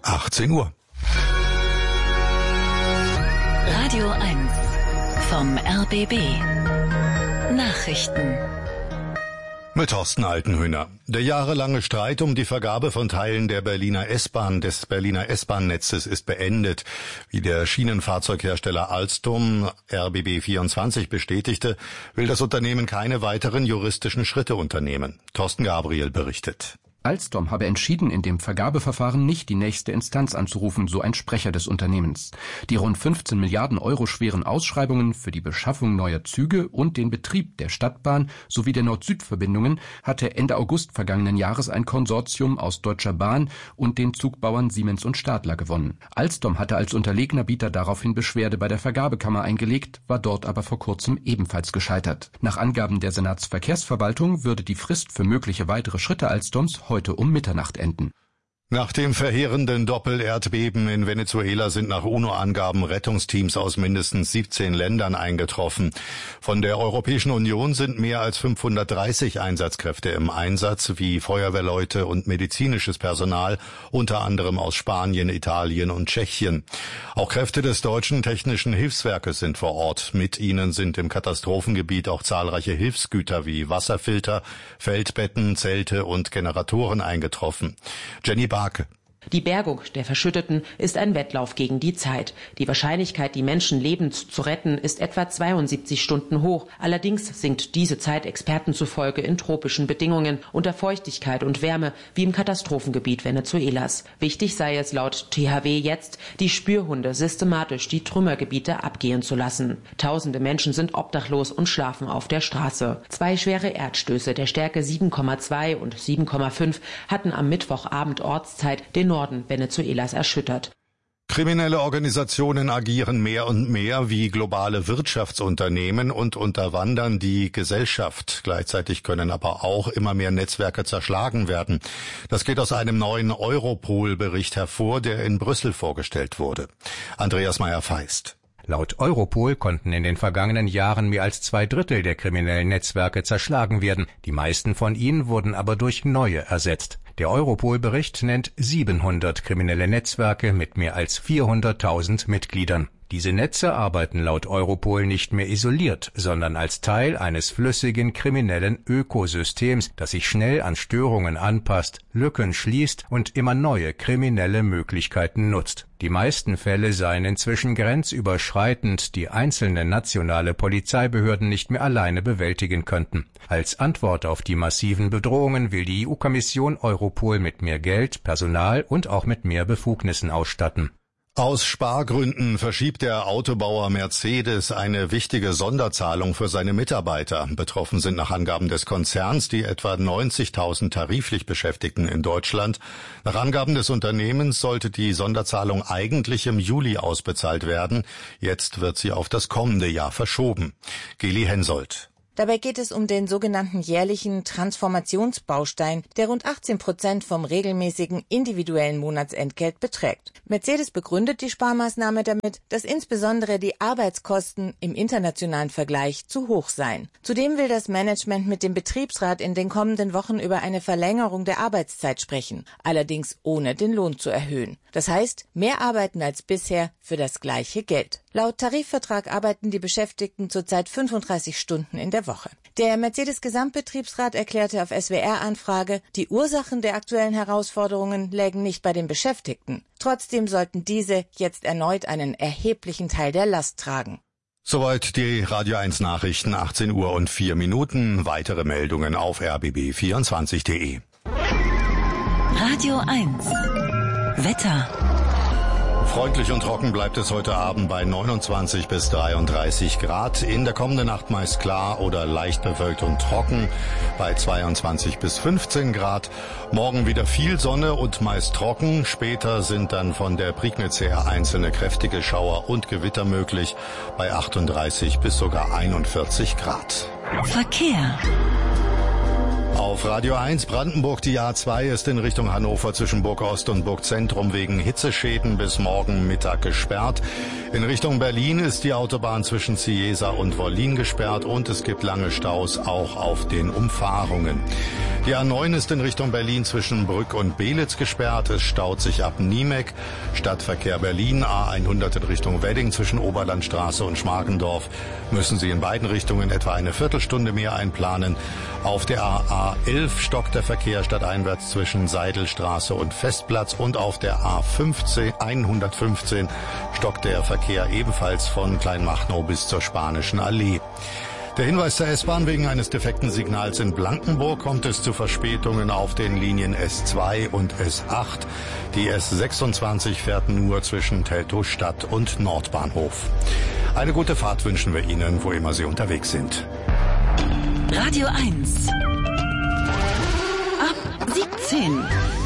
18 Uhr. Radio 1 vom RBB. Nachrichten. Mit Thorsten Altenhöhner. Der jahrelange Streit um die Vergabe von Teilen der Berliner S-Bahn, des Berliner S-Bahn-Netzes ist beendet. Wie der Schienenfahrzeughersteller Alstom RBB24 bestätigte, will das Unternehmen keine weiteren juristischen Schritte unternehmen. Thorsten Gabriel berichtet. Alstom habe entschieden, in dem Vergabeverfahren nicht die nächste Instanz anzurufen, so ein Sprecher des Unternehmens. Die rund 15 Milliarden Euro schweren Ausschreibungen für die Beschaffung neuer Züge und den Betrieb der Stadtbahn sowie der Nord-Süd-Verbindungen hatte Ende August vergangenen Jahres ein Konsortium aus Deutscher Bahn und den Zugbauern Siemens und Stadler gewonnen. Alstom hatte als unterlegener Bieter daraufhin Beschwerde bei der Vergabekammer eingelegt, war dort aber vor kurzem ebenfalls gescheitert. Nach Angaben der Senatsverkehrsverwaltung würde die Frist für mögliche weitere Schritte Alstoms heute um Mitternacht enden. Nach dem verheerenden Doppel-Erdbeben in Venezuela sind nach UNO-Angaben Rettungsteams aus mindestens 17 Ländern eingetroffen. Von der Europäischen Union sind mehr als 530 Einsatzkräfte im Einsatz, wie Feuerwehrleute und medizinisches Personal, unter anderem aus Spanien, Italien und Tschechien. Auch Kräfte des Deutschen Technischen Hilfswerkes sind vor Ort. Mit ihnen sind im Katastrophengebiet auch zahlreiche Hilfsgüter wie Wasserfilter, Feldbetten, Zelte und Generatoren eingetroffen. Jenny Barke. Die Bergung der Verschütteten ist ein Wettlauf gegen die Zeit. Die Wahrscheinlichkeit, die Menschen lebend zu retten, ist etwa 72 Stunden hoch. Allerdings sinkt diese Zeit Experten zufolge in tropischen Bedingungen unter Feuchtigkeit und Wärme, wie im Katastrophengebiet Venezuelas. Wichtig sei es laut THW jetzt, die Spürhunde systematisch die Trümmergebiete abgehen zu lassen. Tausende Menschen sind obdachlos und schlafen auf der Straße. 2 schwere Erdstöße der Stärke 7,2 und 7,5 hatten am Mittwochabend Ortszeit den Norden Venezuelas erschüttert. Kriminelle Organisationen agieren mehr und mehr wie globale Wirtschaftsunternehmen und unterwandern die Gesellschaft. Gleichzeitig können aber auch immer mehr Netzwerke zerschlagen werden. Das geht aus einem neuen Europol-Bericht hervor, der in Brüssel vorgestellt wurde. Andreas Meyer-Feist. Laut Europol konnten in den vergangenen Jahren mehr als 2/3 der kriminellen Netzwerke zerschlagen werden. Die meisten von ihnen wurden aber durch neue ersetzt. Der Europol-Bericht nennt 700 kriminelle Netzwerke mit mehr als 400.000 Mitgliedern. Diese Netze arbeiten laut Europol nicht mehr isoliert, sondern als Teil eines flüssigen kriminellen Ökosystems, das sich schnell an Störungen anpasst, Lücken schließt und immer neue kriminelle Möglichkeiten nutzt. Die meisten Fälle seien inzwischen grenzüberschreitend, die einzelne nationale Polizeibehörden nicht mehr alleine bewältigen könnten. Als Antwort auf die massiven Bedrohungen will die EU-Kommission Europol mit mehr Geld, Personal und auch mit mehr Befugnissen ausstatten. Aus Spargründen verschiebt der Autobauer Mercedes eine wichtige Sonderzahlung für seine Mitarbeiter. Betroffen sind nach Angaben des Konzerns die etwa 90.000 tariflich Beschäftigten in Deutschland. Nach Angaben des Unternehmens sollte die Sonderzahlung eigentlich im Juli ausbezahlt werden. Jetzt wird sie auf das kommende Jahr verschoben. Geli Hensoldt. Dabei geht es um den sogenannten jährlichen Transformationsbaustein, der rund 18% vom regelmäßigen individuellen Monatsentgelt beträgt. Mercedes begründet die Sparmaßnahme damit, dass insbesondere die Arbeitskosten im internationalen Vergleich zu hoch seien. Zudem will das Management mit dem Betriebsrat in den kommenden Wochen über eine Verlängerung der Arbeitszeit sprechen, allerdings ohne den Lohn zu erhöhen. Das heißt, mehr arbeiten als bisher für das gleiche Geld. Laut Tarifvertrag arbeiten die Beschäftigten zurzeit 35 Stunden in der Woche. Der Mercedes-Gesamtbetriebsrat erklärte auf SWR-Anfrage, die Ursachen der aktuellen Herausforderungen lägen nicht bei den Beschäftigten. Trotzdem sollten diese jetzt erneut einen erheblichen Teil der Last tragen. Soweit die Radio 1 Nachrichten, 18 Uhr und 4 Minuten. Weitere Meldungen auf rbb24.de. Radio 1 Wetter. Freundlich und trocken bleibt es heute Abend bei 29 bis 33 Grad. In der kommenden Nacht meist klar oder leicht bewölkt und trocken bei 22 bis 15 Grad. Morgen wieder viel Sonne und meist trocken. Später sind dann von der Prignitz her einzelne kräftige Schauer und Gewitter möglich bei 38 bis sogar 41 Grad. Verkehr. Auf Radio 1 Brandenburg, die A2 ist in Richtung Hannover zwischen Burg Ost und Burg Zentrum wegen Hitzeschäden bis morgen Mittag gesperrt. In Richtung Berlin ist die Autobahn zwischen Cieza und Wollin gesperrt und es gibt lange Staus auch auf den Umfahrungen. Die A9 ist in Richtung Berlin zwischen Brück und Belitz gesperrt. Es staut sich ab Niemek. Stadtverkehr Berlin, A100 in Richtung Wedding zwischen Oberlandstraße und Schmargendorf. Müssen Sie in beiden Richtungen etwa eine Viertelstunde mehr einplanen. Auf der A11 stockt der Verkehr stadteinwärts zwischen Seidelstraße und Festplatz. Und auf der A115 stockt der Verkehr ebenfalls von Kleinmachnow bis zur Spanischen Allee. Der Hinweis zur S-Bahn: Wegen eines defekten Signals in Blankenburg kommt es zu Verspätungen auf den Linien S2 und S8. Die S26 fährt nur zwischen Teltow-Stadt und Nordbahnhof. Eine gute Fahrt wünschen wir Ihnen, wo immer Sie unterwegs sind. Radio 1. Ab 17.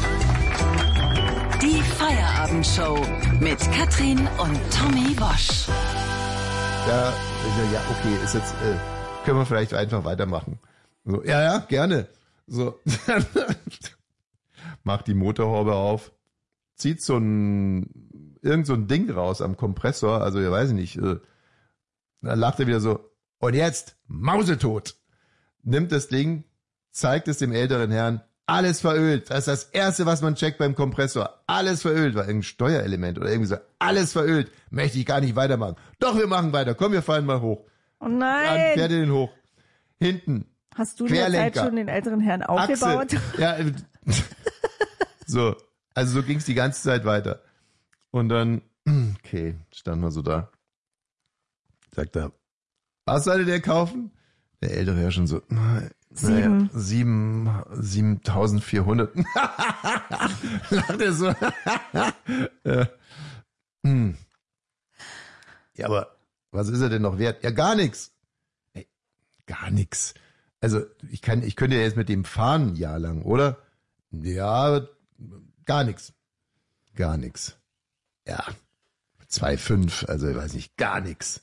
Die Feierabendshow mit Katrin und Tommy Bosch. Ja, okay, ist jetzt, können wir vielleicht einfach weitermachen. So, ja, gerne. So, macht die Motorhaube auf, zieht irgend so ein Ding raus am Kompressor, also ich weiß nicht, dann lacht er wieder so, und jetzt, mausetot. Nimmt das Ding, zeigt es dem älteren Herrn, alles verölt. Das ist das Erste, was man checkt beim Kompressor. Alles verölt, war irgendein Steuerelement oder irgendwie so. Alles verölt. Möchte ich gar nicht weitermachen. Doch, wir machen weiter. Komm, wir fahren mal hoch. Oh nein. Dann fährt er den hoch. Hinten. Hast du in der Zeit schon den älteren Herrn aufgebaut? Achse. Ja. So. Also so ging's die ganze Zeit weiter. Und dann, okay, standen wir so da. Sagt er, was sollte der kaufen? Der ältere Herr schon so, 7.400. Lacht er so. Ja, aber was ist er denn noch wert? Ja, gar nichts. Hey, gar nichts. Also, ich könnte ja jetzt mit dem fahren ein Jahr lang, oder? Ja, gar nichts. Gar nichts. Ja, 2,5, also ich weiß nicht, gar nichts.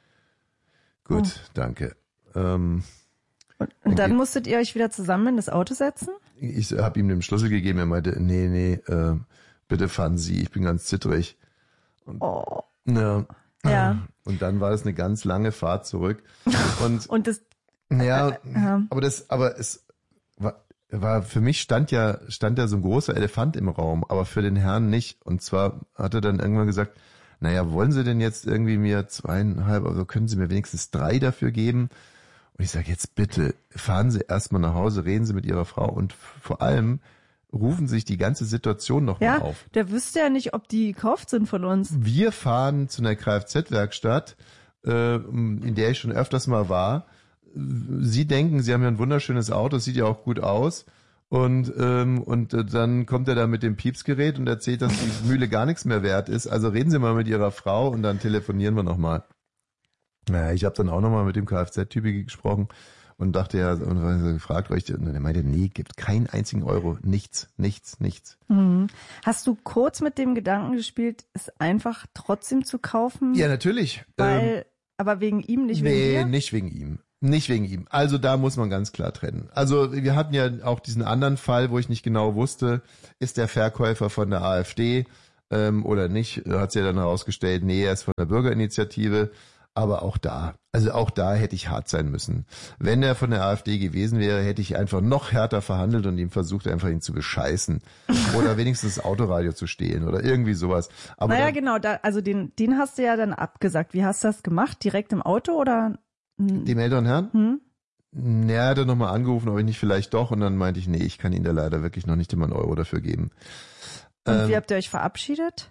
Gut, danke. Und dann musstet ihr euch wieder zusammen in das Auto setzen? Ich habe ihm den Schlüssel gegeben, er meinte, nee, bitte fahren Sie, ich bin ganz zittrig. Und, ja. Und dann war es eine ganz lange Fahrt zurück. Und das, aber es war für mich stand ja so ein großer Elefant im Raum, aber für den Herrn nicht. Und zwar hat er dann irgendwann gesagt, naja, wollen Sie denn jetzt irgendwie mir 2,5, also können Sie mir wenigstens 3 dafür geben? Und ich sage, jetzt bitte, fahren Sie erstmal nach Hause, reden Sie mit Ihrer Frau und vor allem rufen Sie sich die ganze Situation nochmal auf. Ja, der wüsste ja nicht, ob die gekauft sind von uns. Wir fahren zu einer Kfz-Werkstatt, in der ich schon öfters mal war. Sie denken, Sie haben ja ein wunderschönes Auto, sieht ja auch gut aus. Und dann kommt er da mit dem Piepsgerät und erzählt, dass die Mühle gar nichts mehr wert ist. Also reden Sie mal mit Ihrer Frau und dann telefonieren wir nochmal. Naja, ich habe dann auch nochmal mit dem Kfz-Typi gesprochen und dachte ja, und gefragt euch, und er meinte, nee, gibt keinen einzigen Euro, nichts. Mhm. Hast du kurz mit dem Gedanken gespielt, es einfach trotzdem zu kaufen? Ja, natürlich. Aber wegen ihm, nicht wegen dir? Nee, nicht wegen ihm. Also da muss man ganz klar trennen. Also wir hatten ja auch diesen anderen Fall, wo ich nicht genau wusste, ist der Verkäufer von der AfD oder nicht, hat sich ja dann herausgestellt, nee, er ist von der Bürgerinitiative. Aber auch da hätte ich hart sein müssen. Wenn er von der AfD gewesen wäre, hätte ich einfach noch härter verhandelt und ihm versucht, einfach ihn zu bescheißen. Oder wenigstens das Autoradio zu stehlen oder irgendwie sowas. Aber naja, genau, den hast du ja dann abgesagt. Wie hast du das gemacht? Direkt im Auto oder? Dem älteren Herrn? Er hat nochmal angerufen, ob ich nicht vielleicht doch. Und dann meinte ich, nee, ich kann Ihnen da leider wirklich noch nicht immer einen Euro dafür geben. Und wie habt ihr euch verabschiedet?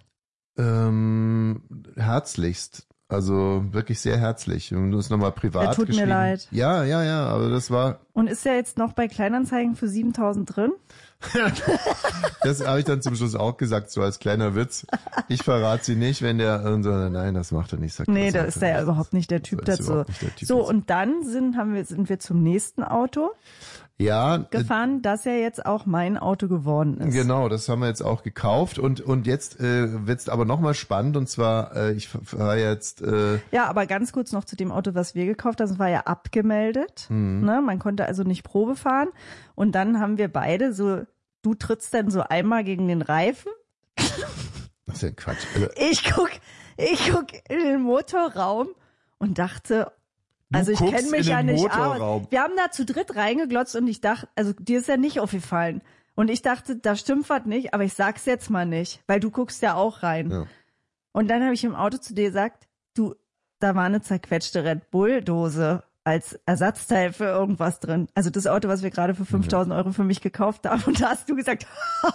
Herzlichst. Also wirklich sehr herzlich. Wir haben uns nochmal privat tut mir leid. Ja, aber das war... Und ist er jetzt noch bei Kleinanzeigen für 7.000 drin? Das habe ich dann zum Schluss auch gesagt, so als kleiner Witz. Ich verrate sie nicht, wenn der... Und so, nein, das macht er nicht. Sagt, nee, da ist er ja überhaupt nicht der Typ dazu. So, und dann sind wir zum nächsten Auto. Ja, gefahren, das ja jetzt auch mein Auto geworden ist. Genau, das haben wir jetzt auch gekauft und jetzt wird's aber nochmal spannend und zwar ich fahre jetzt ja, aber ganz kurz noch zu dem Auto, was wir gekauft haben, das war ja abgemeldet, ne? Man konnte also nicht Probe fahren und dann haben wir beide so, du trittst dann so einmal gegen den Reifen. Das ist ja Quatsch. Also, ich guck in den Motorraum und dachte, Also ich kenne mich ja nicht aus. Wir haben da zu dritt reingeglotzt und ich dachte, also dir ist ja nicht aufgefallen. Und ich dachte, da stimmt was nicht, aber ich sag's jetzt mal nicht, weil du guckst ja auch rein. Ja. Und dann habe ich im Auto zu dir gesagt, du, da war eine zerquetschte Red Bull-Dose als Ersatzteil für irgendwas drin. Also das Auto, was wir gerade für 5.000 Euro für mich gekauft haben. Und da hast du gesagt,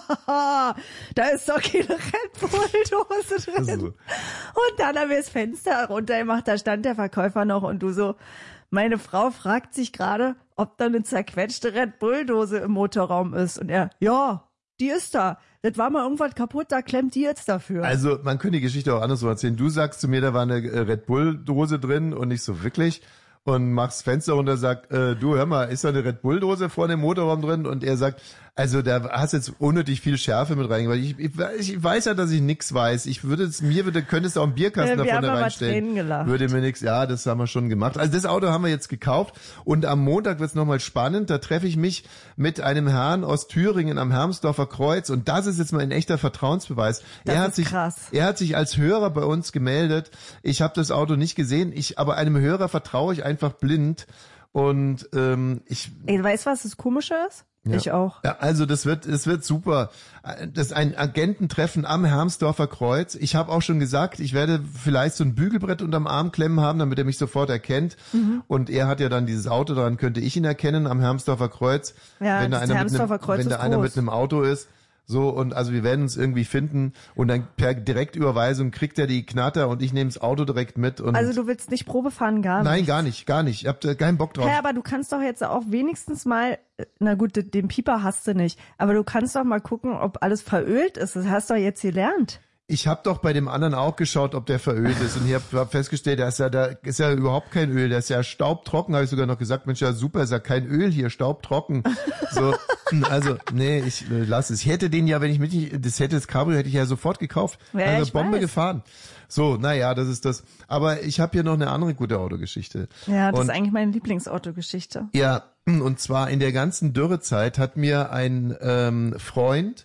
da ist doch keine Red Bull-Dose drin. Also. Und dann haben wir das Fenster runtergemacht, da stand der Verkäufer noch und du so, meine Frau fragt sich gerade, ob da eine zerquetschte Red Bull-Dose im Motorraum ist. Und er, ja, die ist da. Das war mal irgendwas kaputt, da klemmt die jetzt dafür. Also man könnte die Geschichte auch andersrum erzählen. Du sagst zu mir, da war eine Red Bull-Dose drin und nicht so wirklich. Und machst das Fenster runter und sagt, du hör mal, ist da eine Red Bull-Dose vor dem Motorraum drin? Und er sagt, also da hast jetzt unnötig viel Schärfe mit reingebracht. Ich weiß ja, dass ich nichts weiß. Könntest du auch einen Bierkasten davon da reinstellen. Würde mir nichts, ja, das haben wir schon gemacht. Also das Auto haben wir jetzt gekauft und am Montag wird's nochmal spannend. Da treffe ich mich mit einem Herrn aus Thüringen am Hermsdorfer Kreuz und das ist jetzt mal ein echter Vertrauensbeweis. Er hat sich als Hörer bei uns gemeldet. Ich habe das Auto nicht gesehen, aber einem Hörer vertraue ich einfach blind und weißt du, was das Komische ist? Ja. Ich auch. Ja, also das wird super. Das ist ein Agententreffen am Hermsdorfer Kreuz. Ich habe auch schon gesagt, ich werde vielleicht so ein Bügelbrett unterm Arm klemmen haben, damit er mich sofort erkennt. Mhm. Und er hat ja dann dieses Auto, daran könnte ich ihn erkennen am Hermsdorfer Kreuz. Ja, wenn da einer mit einem Auto ist. So, und also wir werden uns irgendwie finden und dann per Direktüberweisung kriegt er die Knatter und ich nehme das Auto direkt mit. Und also du willst nicht Probe fahren, gar nicht? Nein, gar nicht. Ich habe keinen Bock drauf. Ja, aber du kannst doch jetzt auch wenigstens mal, na gut, den Pieper hast du nicht, aber du kannst doch mal gucken, ob alles verölt ist. Das hast du doch jetzt gelernt. Ich habe doch bei dem anderen auch geschaut, ob der verölt ist und ich habe festgestellt, da ist ja überhaupt kein Öl, der ist ja staubtrocken, habe ich sogar noch gesagt, Mensch, ja super, ist ja kein Öl hier, staubtrocken. So, also, nee, ich lasse es. Ich hätte den ja, das Cabrio hätte ich ja sofort gekauft. Ja, also Bombe gefahren. So, naja, das ist das. Aber ich habe hier noch eine andere gute Autogeschichte. Ja, das ist eigentlich meine Lieblingsautogeschichte. Ja, und zwar in der ganzen Dürrezeit hat mir ein Freund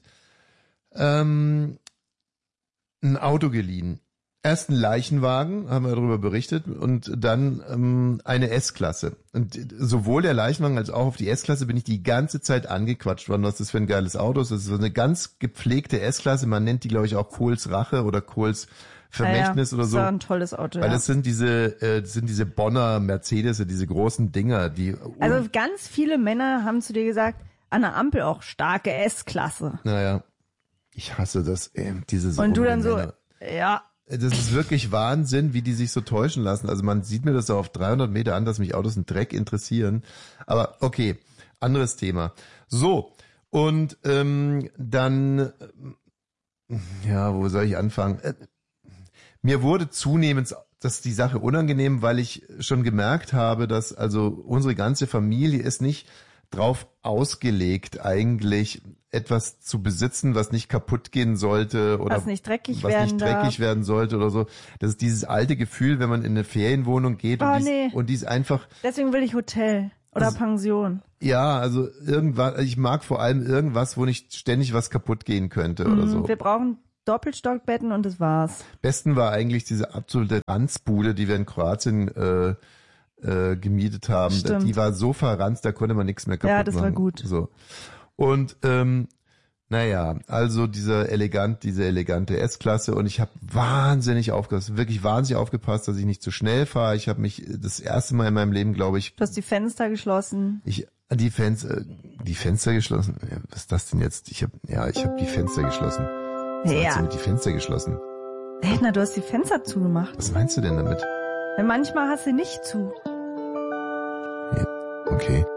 ein Auto geliehen. Erst ein Leichenwagen, haben wir darüber berichtet, und dann eine S-Klasse. Und sowohl der Leichenwagen als auch auf die S-Klasse bin ich die ganze Zeit angequatscht worden, was das für ein geiles Auto ist. Das ist so eine ganz gepflegte S-Klasse, man nennt die, glaube ich, auch Kohls Rache oder Kohls Vermächtnis oder so. Das ist ein tolles Auto, weil das sind diese Bonner Mercedes, diese großen Dinger, die... Also ganz viele Männer haben zu dir gesagt, an der Ampel auch starke S-Klasse. Naja. Ich hasse das, diese und du dann so, ja. Das ist wirklich Wahnsinn, wie die sich so täuschen lassen. Also man sieht mir das so auf 300 Meter an, dass mich Autos einen Dreck interessieren. Aber okay, anderes Thema. So, und dann, ja, wo soll ich anfangen? Mir wurde zunehmend die Sache unangenehm, weil ich schon gemerkt habe, dass also unsere ganze Familie ist nicht drauf ausgelegt, eigentlich etwas zu besitzen, was nicht kaputt gehen sollte oder was nicht dreckig werden sollte oder so. Das ist dieses alte Gefühl, wenn man in eine Ferienwohnung geht und die ist einfach... Deswegen will ich Hotel oder Pension. Ja, also irgendwas, ich mag vor allem irgendwas, wo nicht ständig was kaputt gehen könnte oder so. Wir brauchen Doppelstockbetten und das war's. Besten war eigentlich diese absolute Ranzbude, die wir in Kroatien gemietet haben. Stimmt. Die war so verranzt, da konnte man nichts mehr kaputt machen. Ja, das war gut. So. Und naja, also diese elegante S-Klasse und ich habe wahnsinnig aufgepasst, dass ich nicht zu schnell fahre. Ich habe mich das erste Mal in meinem Leben, glaube ich... Du hast die Fenster geschlossen. Die Fenster geschlossen? Was ist das denn jetzt? Ich habe die Fenster geschlossen. Was hast du mit die Fenster geschlossen? Hey, du hast die Fenster zugemacht. Was meinst du denn damit? Manchmal hast du nicht zu. Ja, okay.